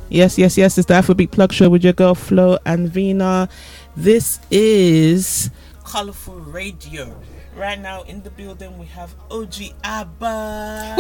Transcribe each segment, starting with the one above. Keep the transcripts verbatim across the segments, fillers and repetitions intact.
Yes, yes, yes. It's the Afrobeat Plug Show with your girl Flo and Vina. This is Colorful Radio. Right now in the building we have O G Abba.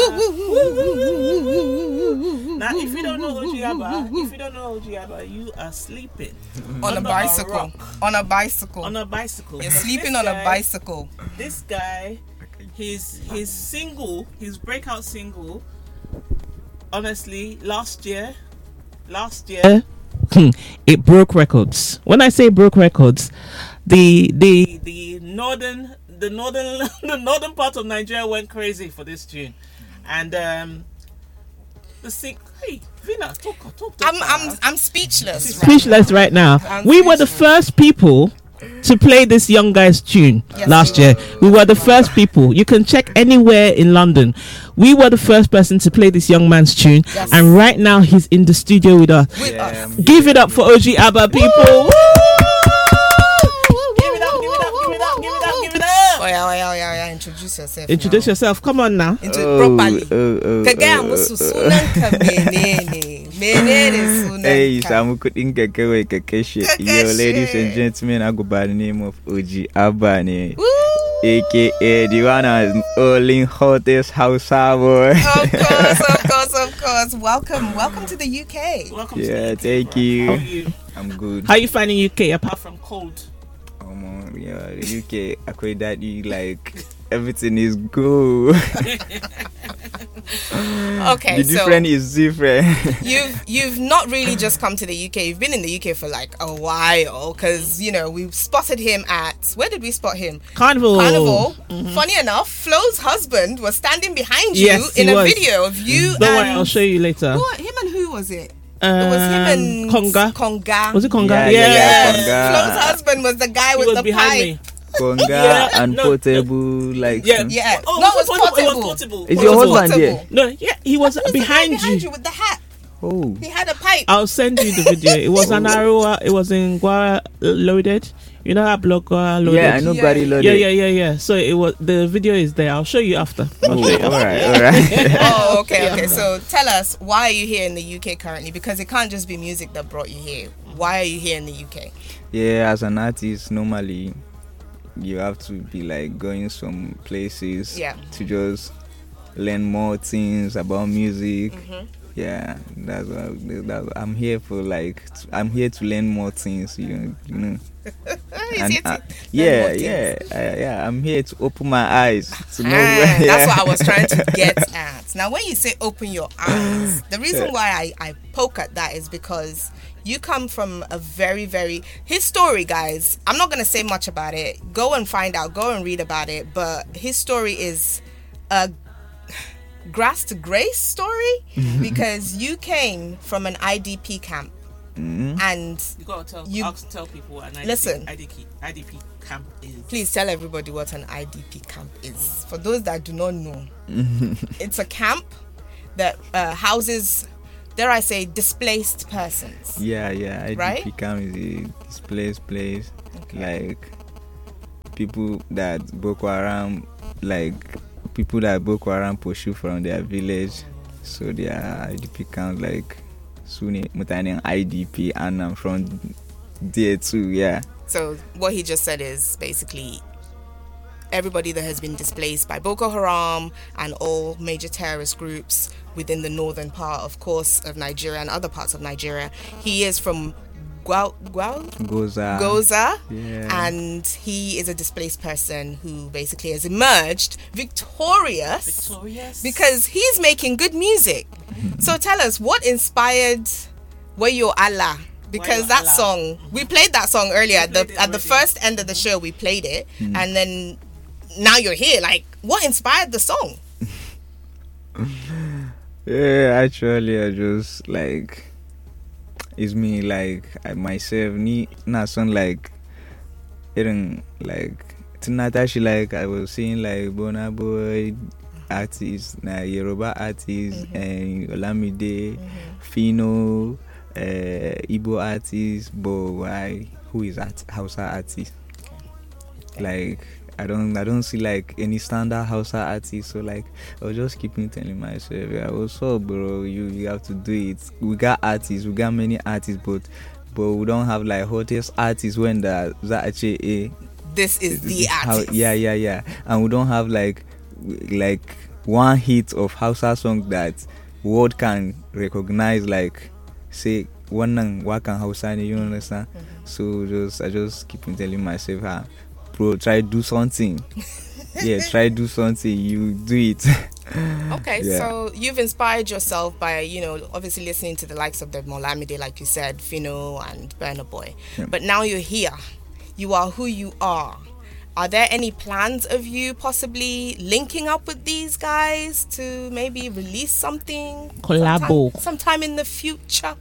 Now, if you don't know O G Abba, if you don't know O G Abba, you are sleeping on a bicycle. A on a bicycle. On a bicycle. You're sleeping on guy, a bicycle. This guy, his his single, his breakout single. Honestly, last year. Last year, it broke records. When I say broke records, the the the northern the northern the northern part of Nigeria went crazy for this tune, and um, the sing. Hey, Vina, talk, talk, talk. I'm I'm I'm speechless. Speechless right, right now. I'm we speechless. were the first people to play this young guy's tune yes, last year. We were the first people. You can check anywhere in London. We were the first person to play this young man's tune, yes. and right now he's in the studio with us. With yeah. us. Give it up for O G Abba, people. Woo! Give it up, give it up, give it up, give it up, give it up. Oh yeah, oh yeah, oh yeah, oh yeah. Introduce yourself. Introduce now. yourself. Come on now. Into oh, properly. Oh, oh, Hey, Samu couldn't get away, Kakashi. Yo, ladies and gentlemen, I go by the name of O G Abba, A K A the one and only hottest house boy. Of course, of course, of course. Welcome, welcome to the U K. Welcome yeah, to the U K. Thank you. How are you? I'm good. How are you finding U K apart from cold? Um, yeah, the U K, I quite that you like everything is good. Okay, the different so is different. you've you've not really just come to the U K. You've been in the U K for like a while, because you know we spotted him at where did we spot him? Carnival. Carnival. Mm-hmm. Funny enough, Flo's husband was standing behind you yes, in a was. video of you. Don't and worry, I'll show you later. Who, him and who was it? Um, it was him and Conga. Conga. Was it Conga? Yeah, yeah. yeah, yeah Conga. Flo's husband was the guy he with was the behind pipe. Me. Conga yeah, and no, Portable, like yeah, yeah. Oh, no, it was portable. Portable. It was Portable. Is your husband here? No, yeah, he was, was behind, you. behind you with the hat. Oh, he had a pipe. I'll send you the video. It was an Aroa. It was in Gwara Loaded. You know how block Gwara Loaded? Yeah, I know yeah. Gwara Loaded. Yeah, yeah, yeah, yeah. So it was the video is there. I'll show you after. I'll show you after. All right, all right. Oh, okay, okay. So tell us, why are you here in the U K currently? Because it can't just be music that brought you here. Why are you here in the U K? Yeah, as an artist, normally you have to be like going some places yeah. to just learn more things about music. Mm-hmm. Yeah, that's what, that's what I'm here for. Like, I'm here to learn more things. You know, you know. and, uh, yeah, yeah, uh, yeah. I'm here to open my eyes to know. Ah, where, yeah. That's what I was trying to get at. Now, when you say open your eyes, the reason why I, I poke at that is because you come from a very, very... His story, guys, I'm not going to say much about it. Go and find out. Go and read about it. But his story is a grass to grace story because you came from an I D P camp. Mm-hmm. And you got to tell, you, ask, tell people what an I D P, listen, I D P, I D P camp is. Please tell everybody what an I D P camp is. For those that do not know, it's a camp that uh, houses... dare I say, displaced persons. Yeah, yeah. I D P right? camp is a displaced place. Okay. Like people that Boko Haram, like people that Boko Haram pursue from their village. So they are I D P camp, like Suni Mutani I D P, and I'm from there too. Yeah. So what he just said is basically everybody that has been displaced by Boko Haram and all major terrorist groups within the northern part, of course, of Nigeria and other parts of Nigeria. He is from Gwal, Gwal? Goza. Goza. Yeah. And he is a displaced person who basically has emerged victorious, victorious. because he's making good music. So tell us, what inspired Wayo Allah? Because that Allah. song, we played that song earlier at the at the already. first end of the show. We played it, Mm. and then now you're here. Like, what inspired the song? Yeah, actually, I just like it's me, like I myself. Ni not son like it like tonight. Actually, like I was seeing like Burna Boy artists, na Yoruba artists, Mm-hmm. and Olamide, Mm-hmm. Fino, uh, Igbo artists, but why who is art Hausa artist? Like I don't I don't see like any standard Hausa artist. So like I was just keeping telling myself, yeah, what's up, bro? You you have to do it. We got artists, we got many artists, but but we don't have like hottest artists when the that actually This is the how, artist. yeah, yeah, yeah. And we don't have like like one hit of Hausa song that world can recognize, like say one wakan Hausa, you understand? Mm-hmm. So just I just keep on telling myself, ah, bro, try do something. Yeah, try do something. You do it. Okay, Yeah. so you've inspired yourself by, you know, obviously listening to the likes of the Molamide, like you said, Fino and Burna Boy. Yeah. But now you're here. You are who you are. Are there any plans of you possibly linking up with these guys to maybe release something? Collabo. Sometime, sometime in the future?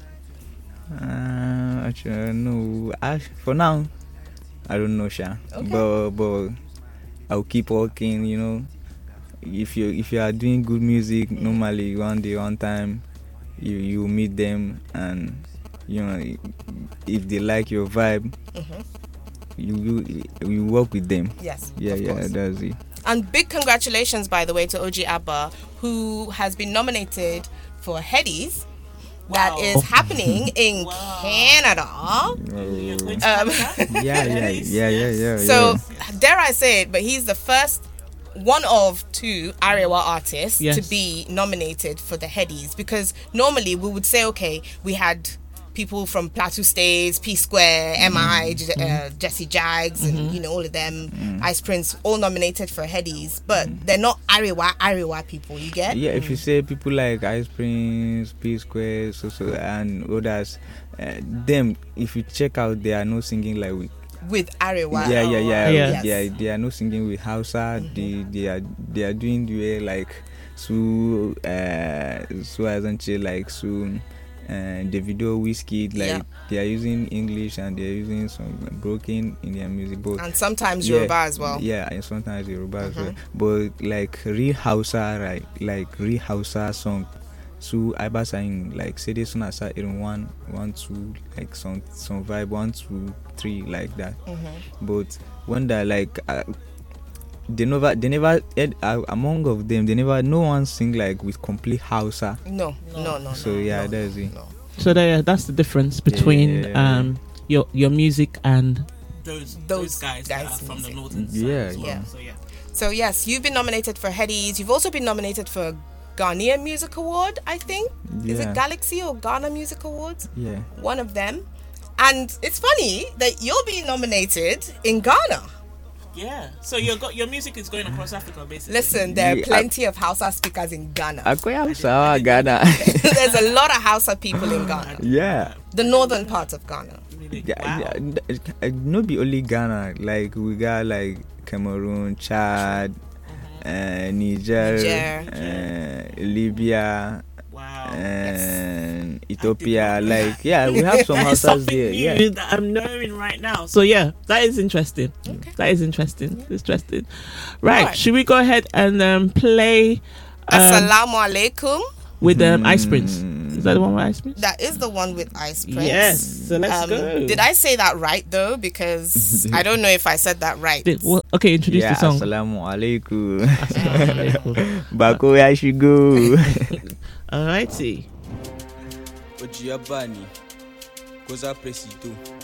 Uh, actually, no. I, for now, I don't know, Sha. Okay. But but I'll keep working. You know, if you if you are doing good music, mm-hmm. normally one day, one time, you you meet them, and you know, if they like your vibe, mm-hmm. you you you work with them. Yes. Yeah, of yeah, course. that's it. And big congratulations, by the way, to O G Abba, who has been nominated for Headies. That Wow. is happening in Wow. Canada. You're going to Um, Canada? Yeah, yeah, Yes, yeah, yeah, yes. yeah. So, yeah. dare I say it, but he's the first, one of two Arewa artists Yes. to be nominated for the Headies. Because normally we would say, okay, we had people from Plateau States, P Square, M I, J- uh, Jesse Jags, and you know all of them, Ice Prince, all nominated for Headies, but they're not Arewa Arewa people. You get? Yeah, if you say people like Ice Prince, P Square, so so and others, uh, them if you check out, they are not singing like with. With Arewa. Yeah, yeah, yeah, Yeah. yeah. They are not singing with Hausa. They they are they are doing the way like so uh so as like so. Uh, the video whiskey like Yeah. they are using English and they are using some broken Indian music, but And sometimes yeah, Yoruba as well. Yeah, and sometimes Yoruba as well. But like real Hausa, right? Like real Hausa song. So I was saying like say this one as in one, one, two, like some some vibe one, two, three, like that. Mm-hmm. But when they like. Uh, They never, they never, uh, among of them, they never, no one sing like with complete Hausa. No, no, no. So no, yeah, no, that's it. no. So there, that's the difference between Yeah, yeah, yeah. um your your music and Those those those guys, that guys' are from the music. northern side Yeah, as well. yeah. So yeah. So yes, you've been nominated for Headies. You've also been nominated for Ghanaian Music Award, I think. Is it Yeah. Galaxy or Ghana Music Awards? Yeah. One of them. And it's funny that you're being nominated in Ghana. Yeah. So your go- your music is going across Africa, basically. Listen, there are Yeah, plenty of Hausa speakers in Ghana. Akoya Hausa, Ghana. There's a lot of Hausa people in Ghana. Yeah. The northern part of Ghana. Really? Yeah, Wow. yeah, uh, not be only Ghana, like we got like Cameroon, Chad, uh, Niger, Niger. Uh, Libya, Wow. and Ethiopia. Like yeah, we have some houses Something there. new Yeah. that I'm knowing right now. So yeah, that is interesting. Okay. That is interesting. Interesting. Right. Right. Should we go ahead and um, play um, Assalamu alaikum. with um, Ice Prince? Is that the one with Ice Prince? That is the one with Ice Prince. Yes. So let's Um, go. did I say that right though? Because I don't know if I said that right. Did- well, okay, introduce Yeah, the song. assalamu alaikum. Assalamualaikum. Bako ya shigo. Alrighty. Ojiabani, Koza Presido.